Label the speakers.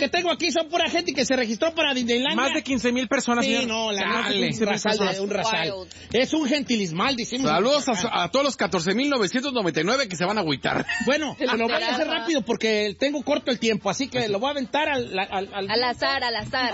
Speaker 1: que tengo aquí son pura gente que se registró para Disneylandia.
Speaker 2: Más de 15,000 personas.
Speaker 1: Sí,
Speaker 2: señor.
Speaker 1: no, la
Speaker 2: Chale.
Speaker 1: un rasal. Es un gentilismal, decimos.
Speaker 3: Saludos a todos los 14,999 que se van a agüitar.
Speaker 1: Bueno, lo voy a hacer rápido porque tengo corto el tiempo, así que lo voy a aventar al
Speaker 4: azar.